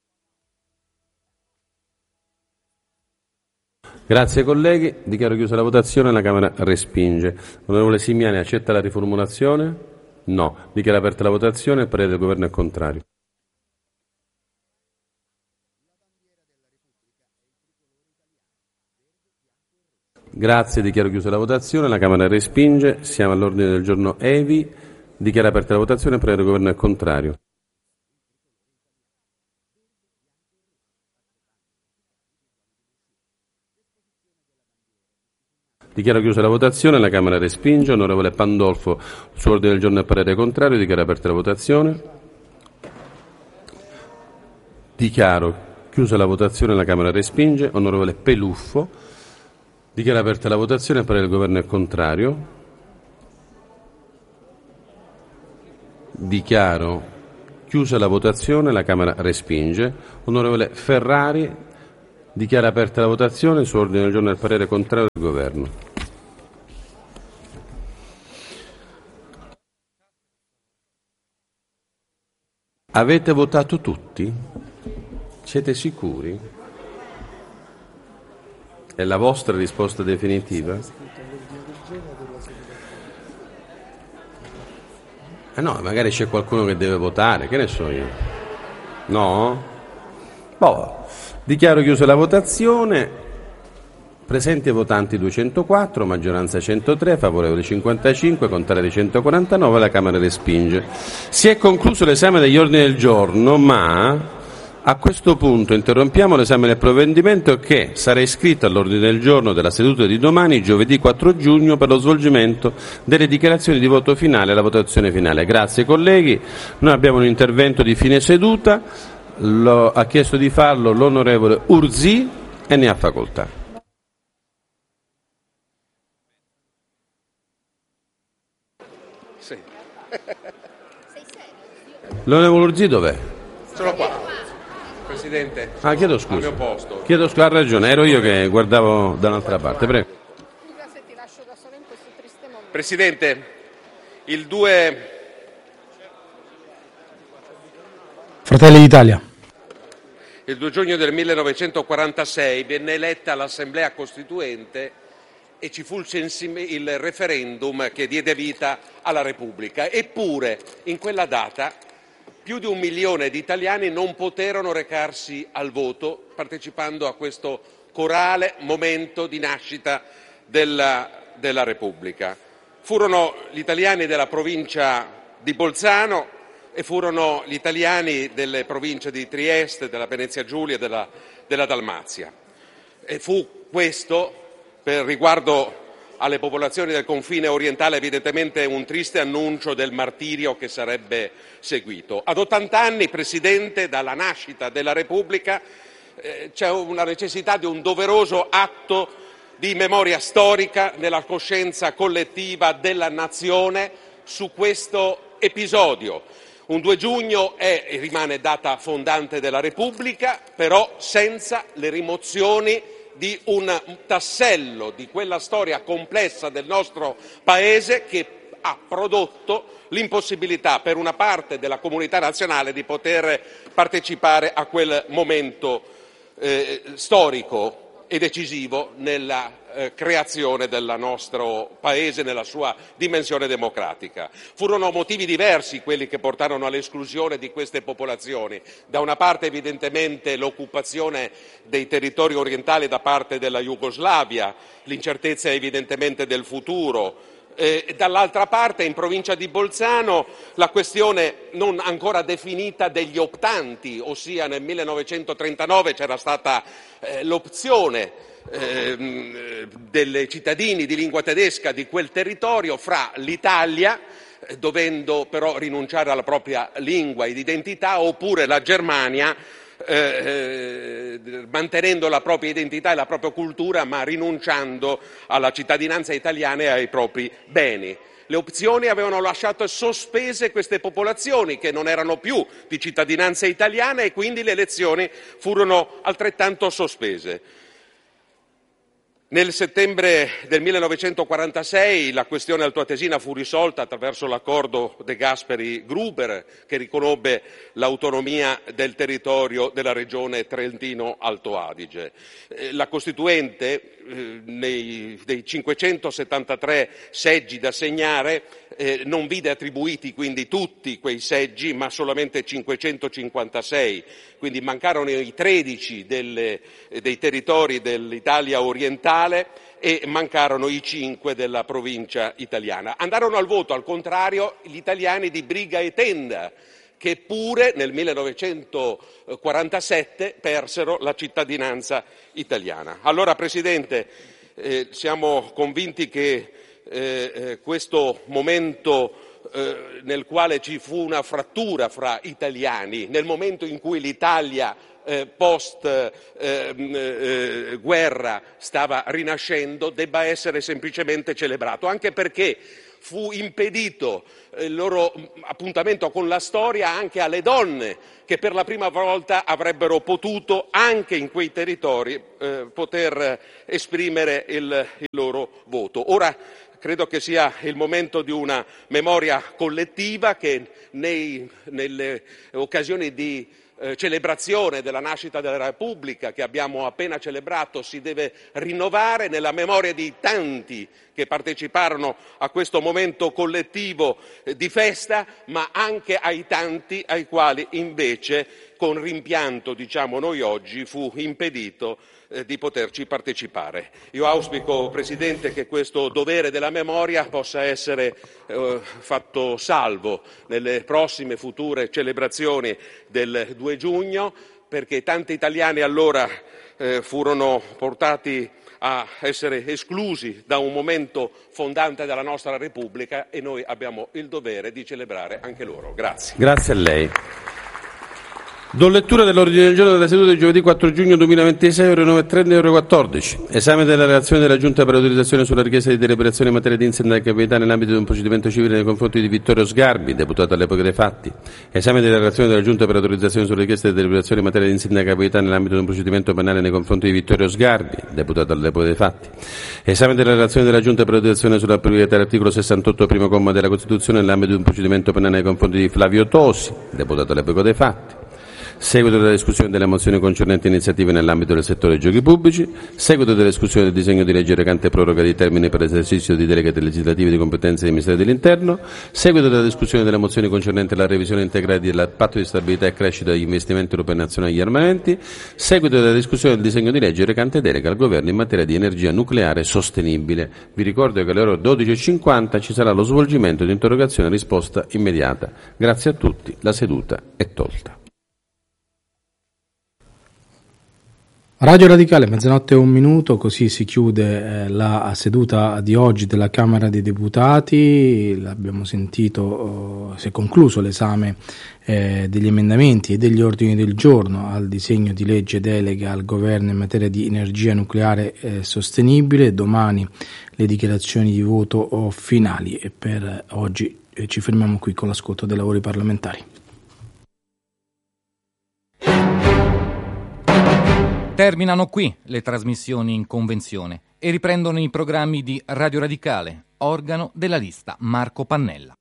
Grazie colleghi, dichiaro chiusa la votazione, la Camera respinge. Onorevole Simiani, accetta la riformulazione? No. Dichiara aperta la votazione, il parere del Governo è contrario. Grazie, dichiaro chiusa la votazione. La Camera respinge. Siamo all'ordine del giorno Evi. Dichiaro aperta la votazione. Il parere del Governo è contrario. Dichiaro chiusa la votazione. La Camera respinge. Onorevole Pandolfo, su ordine del giorno è parere contrario. Dichiaro aperta la votazione. Dichiaro chiusa la votazione. La Camera respinge. Onorevole Peluffo, dichiaro aperta la votazione. Il parere del Governo è contrario. Dichiaro chiusa la votazione. La Camera respinge. Onorevole Ferrari, dichiara aperta la votazione. Su ordine del giorno è il parere contrario del Governo. Avete votato tutti? Siete sicuri? È la vostra risposta definitiva? Eh no, magari c'è qualcuno che deve votare, che ne so io. No? Boh. Dichiaro chiusa la votazione. Presenti e votanti duecentoquattro, maggioranza centotré, favorevoli cinquantacinque, contrari centoquarantanove, la Camera respinge. Si è concluso l'esame degli ordini del giorno, ma a questo punto interrompiamo l'esame del provvedimento che sarà iscritto all'ordine del giorno della seduta di domani, giovedì quattro giugno, per lo svolgimento delle dichiarazioni di voto finale e la votazione finale. Grazie colleghi. Noi abbiamo un intervento di fine seduta. Lo, ha chiesto di farlo l'onorevole Urzì e ne ha facoltà. Sì. L'onorevole Urzì dov'è? Sono qua, Presidente. Ah, chiedo Al scusa. mio posto. Chiedo scusa, ha ragione, ero io che guardavo da un'altra parte. Prego. Presidente, il due Fratelli d'Italia. Il due giugno del millenovecentoquarantasei venne eletta l'Assemblea Costituente e ci fu il, censim- il referendum che diede vita alla Repubblica. Eppure, in quella data, più di un milione di italiani non poterono recarsi al voto, partecipando a questo corale momento di nascita della, della Repubblica. Furono gli italiani della provincia di Bolzano e furono gli italiani delle province di Trieste, della Venezia Giulia e della, della Dalmazia. E fu questo, per riguardo alle popolazioni del confine orientale, evidentemente un triste annuncio del martirio che sarebbe seguito. Ad ottanta anni, Presidente, dalla nascita della Repubblica, eh, c'è una necessità di un doveroso atto di memoria storica nella coscienza collettiva della nazione su questo episodio. Un due giugno è e rimane data fondante della Repubblica, però senza le rimozioni di un tassello di quella storia complessa del nostro Paese che ha prodotto l'impossibilità per una parte della comunità nazionale di poter partecipare a quel momento eh, storico e decisivo nella eh, creazione del nostro Paese, nella sua dimensione democratica. Furono motivi diversi quelli che portarono all'esclusione di queste popolazioni. Da una parte evidentemente l'occupazione dei territori orientali da parte della Jugoslavia, l'incertezza evidentemente del futuro, e dall'altra parte in provincia di Bolzano la questione non ancora definita degli optanti, ossia nel millenovecentotrentanove c'era stata eh, l'opzione eh, dei cittadini di lingua tedesca di quel territorio fra l'Italia, eh, dovendo però rinunciare alla propria lingua ed identità, oppure la Germania, Eh, mantenendo la propria identità e la propria cultura ma rinunciando alla cittadinanza italiana e ai propri beni. Le opzioni avevano lasciato sospese queste popolazioni che non erano più di cittadinanza italiana e quindi le elezioni furono altrettanto sospese. Nel settembre del millenovecentoquarantasei la questione altoatesina fu risolta attraverso l'accordo De Gasperi-Gruber che riconobbe l'autonomia del territorio della regione Trentino-Alto Adige. Eh, la Costituente, eh, nei, dei cinquecentosettantatré seggi da assegnare, eh, non vide attribuiti quindi tutti quei seggi, ma solamente cinquecentocinquantasei quindi mancarono i tredici delle, dei territori dell'Italia orientale e mancarono i cinque della provincia italiana. Andarono al voto, al contrario, gli italiani di Briga e Tenda, che pure nel millenovecentoquarantasette persero la cittadinanza italiana. Allora, Presidente, eh, siamo convinti che eh, eh, questo momento eh, nel quale ci fu una frattura fra italiani, nel momento in cui l'Italia eh, post eh, eh, guerra stava rinascendo, debba essere semplicemente celebrato, anche perché fu impedito il loro appuntamento con la storia anche alle donne, che per la prima volta avrebbero potuto anche in quei territori eh, poter esprimere il, il loro voto. Ora credo che sia il momento di una memoria collettiva che nei, nelle occasioni di eh, celebrazione della nascita della Repubblica che abbiamo appena celebrato si deve rinnovare nella memoria di tanti che parteciparono a questo momento collettivo eh, di festa, ma anche ai tanti ai quali invece con rimpianto, diciamo noi oggi, fu impedito eh, di poterci partecipare. Io auspico, Presidente, che questo dovere della memoria possa essere eh, fatto salvo nelle prossime future celebrazioni del due giugno, perché tanti italiani allora eh, furono portati a essere esclusi da un momento fondante della nostra Repubblica e noi abbiamo il dovere di celebrare anche loro. Grazie. Grazie a lei. Do lettura dell'ordine del giorno della seduta di giovedì quattro giugno duemilaventisei, ore nove e trenta e ore quattordici. Esame della relazione della Giunta per l'autorizzazione sulla richiesta di deliberazione in materia di insindacabilità nell'ambito di un procedimento civile nei confronti di Vittorio Sgarbi, deputato all'epoca dei fatti. Esame della relazione della Giunta per l'autorizzazione sulla richiesta di deliberazione in materia di insindacabilità nell'ambito di un procedimento penale nei confronti di Vittorio Sgarbi, deputato all'epoca dei fatti. Esame della relazione della Giunta per l'autorizzazione sulla priorità dell'articolo sessantotto primo comma della Costituzione nell'ambito di un procedimento penale nei confronti di Flavio Tosi, deputato all'epoca dei fatti. Seguito della discussione delle mozioni concernenti iniziative nell'ambito del settore dei giochi pubblici, seguito della discussione del disegno di legge recante proroga di termini per l'esercizio di deleghe legislative di competenze del Ministero dell'Interno, seguito della discussione delle mozioni concernenti la revisione integrale del patto di stabilità e crescita degli investimenti europei nazionali agli armamenti, seguito della discussione del disegno di legge recante delega al governo in materia di energia nucleare sostenibile. Vi ricordo che alle ore dodici e cinquanta ci sarà lo svolgimento di interrogazione e risposta immediata. Grazie a tutti, la seduta è tolta. Radio Radicale, mezzanotte e un minuto, così si chiude eh, la seduta di oggi della Camera dei Deputati. L'abbiamo sentito, eh, si è concluso l'esame eh, degli emendamenti e degli ordini del giorno al disegno di legge delega al governo in materia di energia nucleare eh, sostenibile. Domani le dichiarazioni di voto oh, finali e per oggi eh, ci fermiamo qui con l'ascolto dei lavori parlamentari. Terminano qui le trasmissioni in convenzione e riprendono i programmi di Radio Radicale, organo della lista Marco Pannella.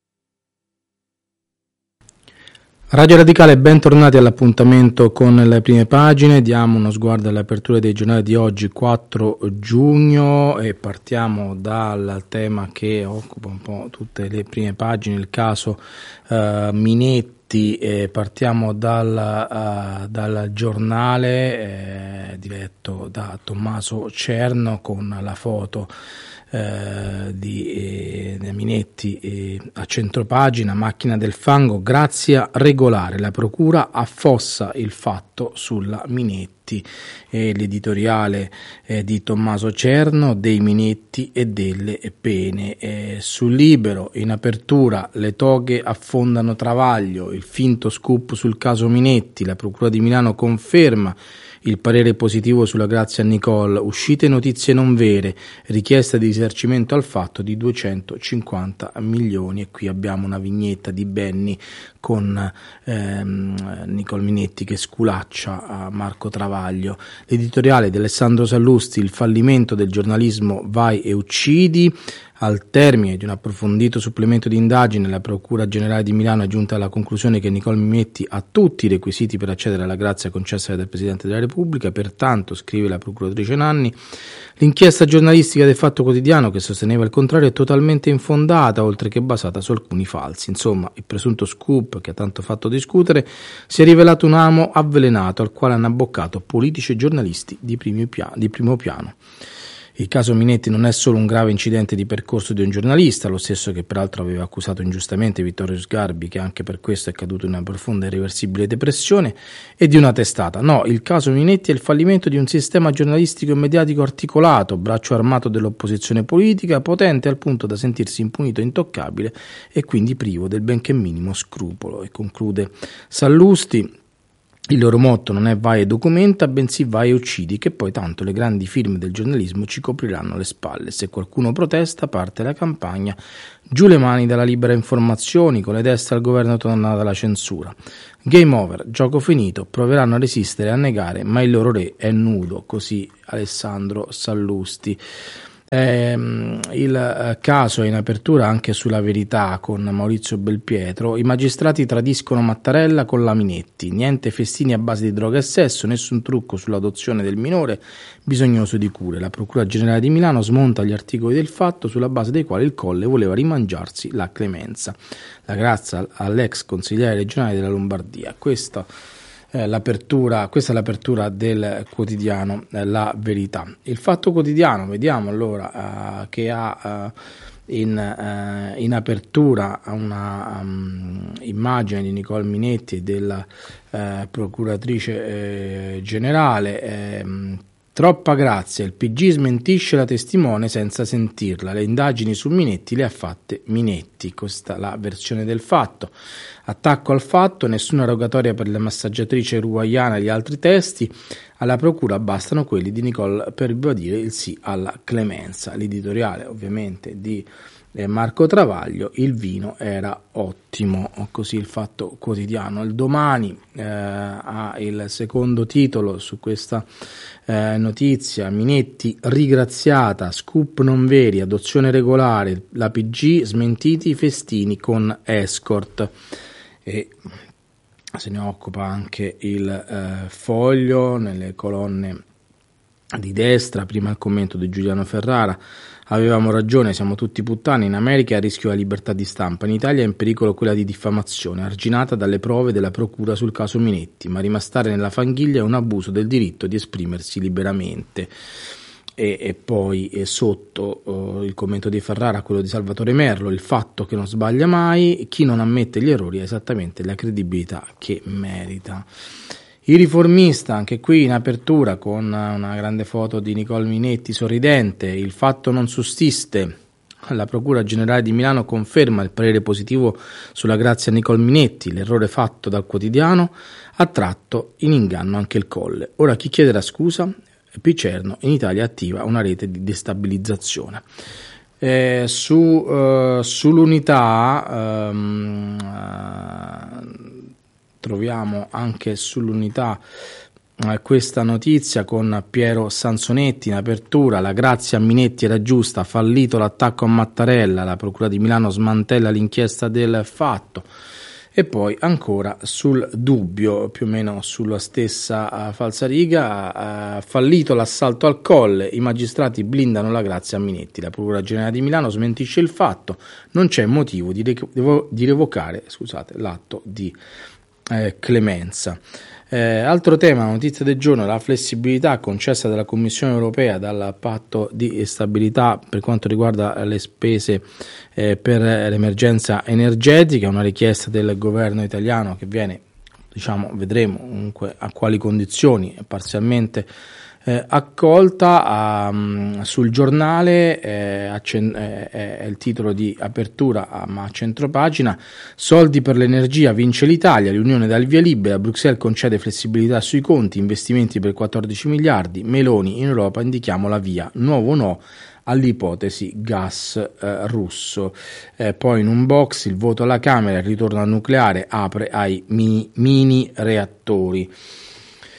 Radio Radicale, bentornati all'appuntamento con le prime pagine. Diamo uno sguardo alle aperture dei giornali di oggi, quattro giugno, e partiamo dal tema che occupa un po' tutte le prime pagine, il caso uh, Minetti. Eh, partiamo dal, uh, dal giornale eh, diretto da Tommaso Cerno con la foto eh, di eh, Minetti eh, a centropagina, macchina del fango, grazia regolare, la procura affossa il fatto sulla Minetti, e l'editoriale eh, di Tommaso Cerno, dei Minetti e delle pene. Eh, sul Libero, in apertura, le toghe affondano Travaglio, il finto scoop sul caso Minetti, la procura di Milano conferma il parere positivo sulla grazia a Nicole, uscite notizie non vere, richiesta di risarcimento al fatto di duecentocinquanta milioni, e qui abbiamo una vignetta di Benni con ehm, Nicole Minetti che sculaccia a Marco Travaglio. L'editoriale di Alessandro Sallusti, il fallimento del giornalismo vai e uccidi, Al termine di un approfondito supplemento di indagine, la Procura Generale di Milano è giunta alla conclusione che Nicole Minetti ha tutti i requisiti per accedere alla grazia concessa dal Presidente della Repubblica. Pertanto, scrive la procuratrice Nanni, l'inchiesta giornalistica del Fatto Quotidiano, che sosteneva il contrario, è totalmente infondata, oltre che basata su alcuni falsi. Insomma, il presunto scoop che ha tanto fatto discutere si è rivelato un amo avvelenato al quale hanno abboccato politici e giornalisti di, pia- di primo piano. Il caso Minetti non è solo un grave incidente di percorso di un giornalista, lo stesso che peraltro aveva accusato ingiustamente Vittorio Sgarbi, che anche per questo è caduto in una profonda e irreversibile depressione, e di una testata. No, il caso Minetti è il fallimento di un sistema giornalistico e mediatico articolato, braccio armato dell'opposizione politica, potente al punto da sentirsi impunito e intoccabile e quindi privo del benché minimo scrupolo. E conclude Sallusti: il loro motto non è vai e documenta, bensì vai e uccidi, che poi tanto le grandi firme del giornalismo ci copriranno le spalle. Se qualcuno protesta, parte la campagna, giù le mani dalla libera informazione, con le destre al governo tornata la censura. Game over, gioco finito, proveranno a resistere e a negare, ma il loro re è nudo, così Alessandro Sallusti. Eh, il eh, caso è in apertura anche sulla Verità con Maurizio Belpietro. I magistrati tradiscono Mattarella con la Minetti, niente festini a base di droga e sesso, nessun trucco sull'adozione del minore bisognoso di cure. La Procura Generale di Milano smonta gli articoli del Fatto sulla base dei quali il Colle voleva rimangiarsi la clemenza. La grazia all'ex consigliere regionale della Lombardia. Questa Eh, l'apertura, questa è l'apertura del quotidiano eh, La Verità. Il Fatto Quotidiano, vediamo allora, eh, che ha eh, in, eh, in apertura una um, immagine di Nicole Minetti e della eh, procuratrice eh, generale. Eh, Troppa grazia, il P G smentisce la testimone senza sentirla, le indagini su Minetti le ha fatte Minetti, questa è la versione del Fatto. Attacco al Fatto, nessuna rogatoria per la massaggiatrice uruguaiana e gli altri testi, alla procura bastano quelli di Nicole per ribadire il sì alla clemenza. L'editoriale ovviamente di eh, Marco Travaglio, il vino era ottimo, così il Fatto Quotidiano. Il Domani eh, ha il secondo titolo su questa eh, notizia: Minetti rigraziata, scoop non veri, adozione regolare, la P G smentiti i festini con escort. E se ne occupa anche il eh, Foglio nelle colonne di destra. Prima il commento di Giuliano Ferrara: avevamo ragione, siamo tutti puttani, in America è a rischio la libertà di stampa, in Italia è in pericolo quella di diffamazione, arginata dalle prove della procura sul caso Minetti, ma rimastare nella fanghiglia è un abuso del diritto di esprimersi liberamente. E, e poi e sotto uh, il commento di Ferrara, quello di Salvatore Merlo: il Fatto che non sbaglia mai, chi non ammette gli errori ha esattamente la credibilità che merita. Il Riformista, anche qui in apertura con una grande foto di Nicole Minetti sorridente: il fatto non sussiste, la Procura Generale di Milano conferma il parere positivo sulla grazia Nicole Minetti, l'errore fatto dal quotidiano ha tratto in inganno anche il Colle, ora chi chiederà scusa? Picerno, in Italia attiva una rete di destabilizzazione. Eh, su, uh, sull'unità um, uh, troviamo anche sull'unità uh, questa notizia con Piero Sansonetti in apertura: la grazia a Minetti era giusta, fallito l'attacco a Mattarella, la Procura di Milano smantella l'inchiesta del Fatto. E poi ancora sul Dubbio, più o meno sulla stessa uh, falsariga: uh, fallito l'assalto al Colle, i magistrati blindano la grazia a Minetti, la Procura Generale di Milano smentisce il fatto, non c'è motivo di, re- di revocare scusate, l'atto di eh, clemenza. Eh, altro tema, notizia del giorno: la flessibilità concessa dalla Commissione europea dal patto di stabilità per quanto riguarda le spese eh, per l'emergenza energetica, una richiesta del governo italiano che viene, diciamo, vedremo comunque a quali condizioni, parzialmente eh, accolta. Um, sul giornale eh, accen- eh, è il titolo di apertura, ah, ma a centropagina: soldi per l'energia, vince l'Italia, l'Unione dà il via libera, Bruxelles concede flessibilità sui conti, investimenti per quattordici miliardi, Meloni in Europa indichiamo la via, nuovo no all'ipotesi gas eh, russo. Eh, poi in un box il voto alla Camera, il ritorno al nucleare apre ai mini, mini reattori.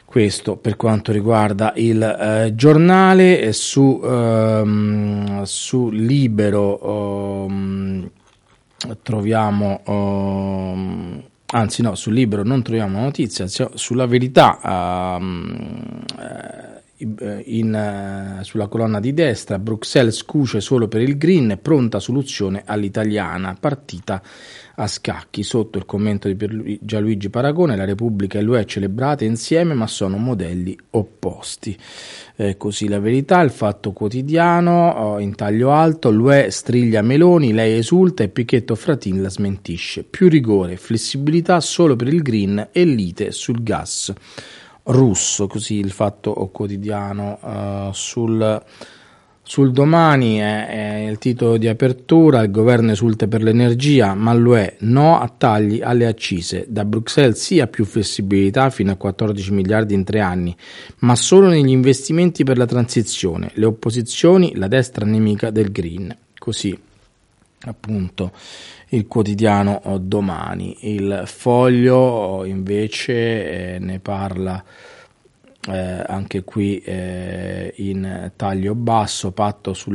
Questo per quanto riguarda il eh, giornale. E su, ehm, su Libero ehm, troviamo, ehm, anzi no, su Libero non troviamo una notizia, sulla Verità ehm, in, eh, sulla colonna di destra, Bruxelles scuce solo per il green, pronta soluzione all'italiana, partita a scacchi. Sotto il commento di Pierlu- Gianluigi Paragone, la Repubblica e l'U E celebrate insieme ma sono modelli opposti. Eh, così la Verità. Il Fatto Quotidiano, oh, in taglio alto, l'U E striglia Meloni, lei esulta e Pichetto Fratin la smentisce. Più rigore, flessibilità solo per il green e lite sul gas russo. Così il Fatto Quotidiano. Uh, sul, sul Domani è, è il titolo di apertura: il governo esulta per l'energia ma l'U E no a tagli alle accise, da Bruxelles sì a più flessibilità fino a quattordici miliardi in tre anni, ma solo negli investimenti per la transizione, le opposizioni la destra nemica del green. Così appunto il quotidiano Domani. Il Foglio invece eh, ne parla eh, anche qui eh, in taglio basso: patto sul